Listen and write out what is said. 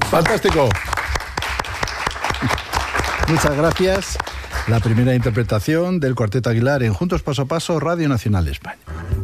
Fantástico. Muchas gracias. La primera interpretación del Cuarteto Aguilar en Juntos Paso a Paso, Radio Nacional de España.